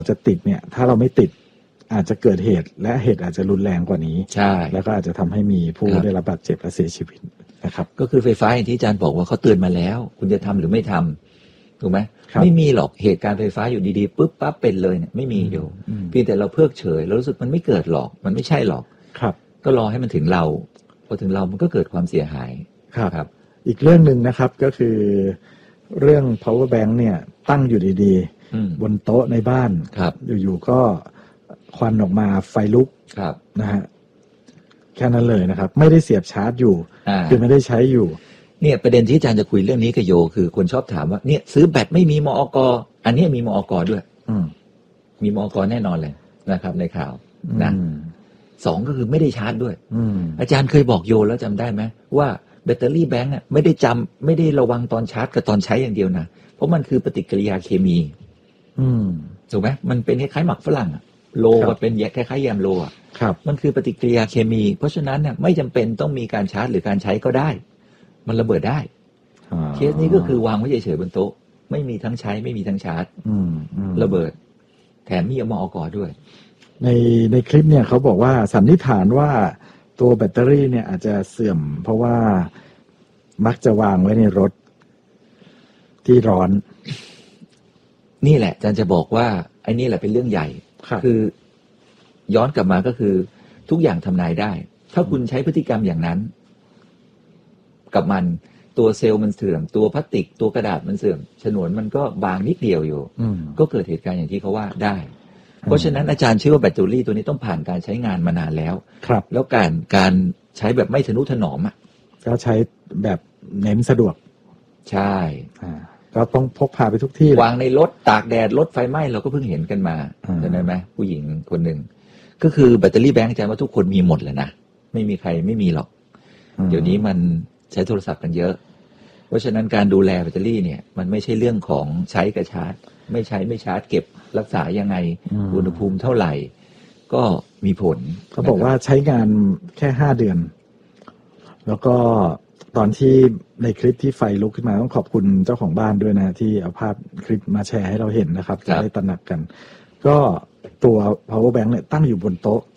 จะติดเนี่ยถ้าเราไม่ติดอาจจะเกิดเหตุและเหตุอาจจะรุนแรงกว่านี้ใช่แล้วก็อาจจะทำให้มีผู้ได้รับบาดเจ็บและเสียชีวิตนะครับก็คือไฟฟ้าอย่างที่อาจารย์บอกว่าเขาเตือนมาแล้วคุณจะทำหรือไม่ทำถูกไหมไม่มีหรอกเหตุการณ์ไฟฟ้าอยู่ดีๆปุ๊บปั๊บเป็นเลยเนี่ยไม่มีอยู่เพียงแต่เราเพิกเฉยเรารู้สึกมันไม่เกิดหรอกมันไม่ใช่หรอกครับก็รอให้มันถึงเราพอถึงเรามันก็เกิดความเสียหายครับอีกเรื่องนึงนะครับก็คือเรื่อง power bank เนี่ยตั้งอยู่ดีๆบนโต๊ะในบ้านอยู่ๆก็ควันออกมาไฟลุกนะฮะแค่นั้นเลยนะครับไม่ได้เสียบชาร์จอยู่คือไม่ได้ใช้อยู่เนี่ยประเด็นที่อาจารย์จะคุยเรื่องนี้กับโยคือคนชอบถามว่าเนี่ยซื้อแบตไม่มีมอก.อันนี้มีมอก.ด้วยมีมอก.แน่นอนเลยนะครับในข่าวนะสองก็คือไม่ได้ชาร์จด้วยอาจารย์เคยบอกโยแล้วจำได้ไหมว่าแบตเตอรี่แบงค์ไม่ได้ระวังตอนชาร์จกับตอนใช้อย่างเดียวนะเพราะมันคือปฏิกิริยาเคมีถูกไหมมันเป็นคล้ายๆหมักฝรั่งโลมันเป็นคล้ายๆแยมโลมันคือปฏิกิริยาเคมีเพราะฉะนั้นเนี่ยไม่จำเป็นต้องมีการชาร์จหรือการใช้ก็ได้มันระเบิดได้เคสนี้ก็คือวางไว้เฉยๆบนโต๊ะไม่มีทั้งใช้ไม่มีทั้งชาร์จระเบิดแถมมีมอก.ด้วยในคลิปเนี่ยเขาบอกว่าสันนิษฐานว่าตัวแบตเตอรี่เนี่ยอาจจะเสื่อมเพราะว่ามักจะวางไว้ในรถที่ร้อนนี่แหละอาจารย์จะบอกว่าไอ้นี่แหละเป็นเรื่องใหญ่คือย้อนกลับมาก็คือทุกอย่างทำนายได้ถ้าคุณใช้พฤติกรรมอย่างนั้นกับมันตัวเซลล์มันเสื่อมตัวพลาสติกตัวกระดาษมันเสื่อมฉนวนมันก็บางนิดเดียวอยู่ก็เกิดเหตุการณ์อย่างที่เขาว่าได้เพราะฉะนั้นอาจารย์เชื่อว่าแบตเตอรี่ตัวนี้ต้องผ่านการใช้งานมานานแล้วแล้วการใช้แบบไม่ทะนุถนอมก็ใช้แบบเน้นสะดวกใช่ก็ต้องพกพาไปทุกที่วางในรถตากแดดรถไฟไหม้เราก็เพิ่งเห็นกันมาเห็นไหมผู้หญิงคนหนึ่งก็คือแบตเตอรี่แบงค์อาจารย์ว่าทุกคนมีหมดเลยนะไม่มีใครไม่มีหรอกเดี๋ยวนี้มันใช้โทรศัพท์กันเยอะเพราะฉะนั้นการดูแลแบตเตอรี่เนี่ยมันไม่ใช่เรื่องของใช้กับชาร์จไม่ใช้ไม่ชาร์จเก็บรักษายังไงอุณหภูมิเท่าไหร่ก็มีผลเขาบอกว่าใช้งานแค่5 เดือนแล้วก็ตอนที่ในคลิปที่ไฟลุกขึ้นมาต้องขอบคุณเจ้าของบ้านด้วยนะที่เอาภาพคลิปมาแชร์ให้เราเห็นนะครับจะได้ตระหนักกันก็ตัว power bank เนี่ยตั้งอยู่บนโต๊ะ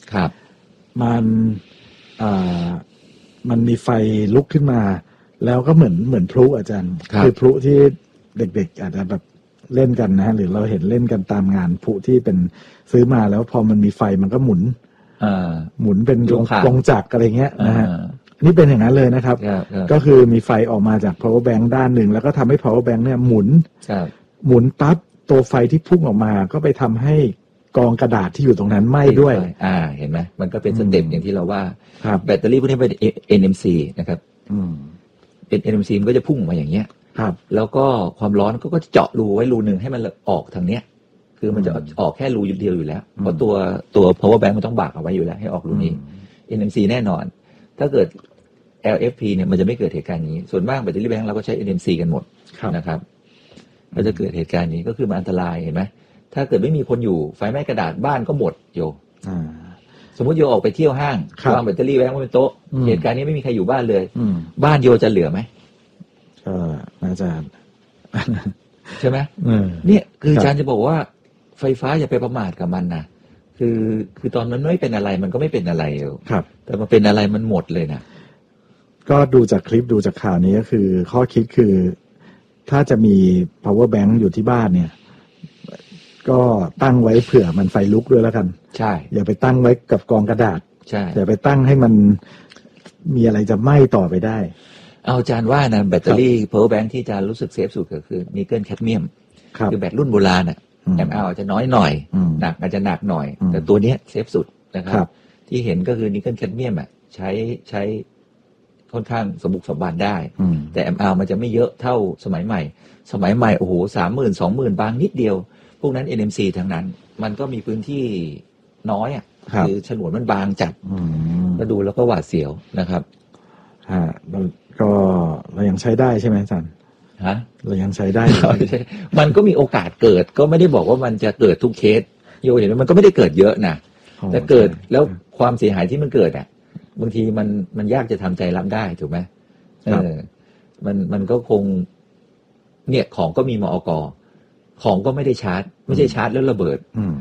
มันมีไฟลุกขึ้นมาแล้วก็เหมือนพลุอาจารย์คือพลุที่เด็กๆอาจจะแบบเล่นกันนะหรือเราเห็นเล่นกันตามงานพลุที่เป็นซื้อมาแล้วพอมันมีไฟมันก็หมุนเป็นวงจักรอะไรเงี้ยนะฮะนี่เป็นอย่างนั้นเลยนะครับก็คือมีไฟออกมาจาก power bank ด้านหนึ่งแล้วก็ทำให้ power bank เนี่ยหมุนปั๊บตัวไฟที่พุ่งออกมาก็ไปทำให้กองกระดาษที่อยู่ตรงนั้นไหม้ด้วยเห็นไหมมันก็เป็นสเต็ปอย่างที่เราว่าแบตเตอรี่พวกนี้เป็น NMC นะครับเป็น NMC มันก็จะพุ่งออกมาอย่างเงี้ยแล้วก็ความร้อนก็จะเจาะรูไว้รูนึงให้มันออกทางเนี้ยคือมันจะออกแค่รูเดียวอยู่แล้วเพราะตัว power bank มันต้องบากเอาไว้อยู่แล้วให้ออกรูนี้ NMC แน่นอนถ้าเกิด LFP เนี่ยมันจะไม่เกิดเหตุการณ์นี้ส่วนมากแบตเตอรี่แบงค์เราก็ใช้ NMC กันหมดนะครับก็จะเกิดเหตุการณ์นี้ก็คือมันอันตรายเห็นไหมถ้าเกิดไม่มีคนอยู่ไฟไหม้กระดาษบ้านก็หมดโยสมมติโยออกไปเที่ยวห้างวางแบตเตอรี่แบงค์ไว้บนโต๊ะเหตุการณ์นี้ไม่มีใครอยู่บ้านเลยบ้านโยจะเหลือไหมอาจารย์ใช่ไหมเนี่ยคืออาจารย์จะบอกว่าไฟฟ้าอย่าไปประมาทกับมันนะคือตอนนั้นไม่เป็นอะไรมันก็ไม่เป็นอะไรแต่มาเป็นอะไรมันหมดเลยนะก็ดูจากคลิปดูจากข่าวนี้ก็คือข้อคิดคือถ้าจะมี power bank อยู่ที่บ้านเนี่ยก็ตั้งไว้เผื่อมันไฟลุกด้วยแล้วกันใช่อย่าไปตั้งไว้กับกองกระดาษใช่อย่าไปตั้งให้มันมีอะไรจะไหม้ต่อไปได้เอาอาจารย์ว่านะแบตเตอรี่ power bank ที่อาจารย์รู้สึกเซฟสุดก็คือนิกเกิลแคดเมียมคือแบตรุ่นโบราณmAh อาจจะน้อยหน่อยหนักอาจจะหนักหน่อยแต่ตัวนี้เซฟสุดนะครับที่เห็นก็คือนิกเกิลแคดเมียมใช้ค่อนข้างสมบุกสมบันได้แต่ mAh มันจะไม่เยอะเท่าสมัยใหม่โอ้โห 30,000 20,000 บางนิดเดียวพวกนั้น NMC ทั้งนั้นมันก็มีพื้นที่น้อยคือฉนวนมันบางจัดก็ดูแล้วก็หวาดเสียวนะครับก็เรายังใช้ได้ใช่ไหมอาจารย์เรายังใช้ได้มันก็มีโอกาสเกิดก็ไม่ได้บอกว่ามันจะเกิดทุกเคสโยเห็นว่ามันก็ไม่ได้เกิดเยอะนะแต่เกิดแล้วความเสียหายที่มันเกิดบางทีมันยากจะทำใจรับได้ถูกไหมมันก็คงเนี่ยของก็มีมอก.ของก็ไม่ได้ชาร์จไม่ใช่ชาร์จแล้วระเบิด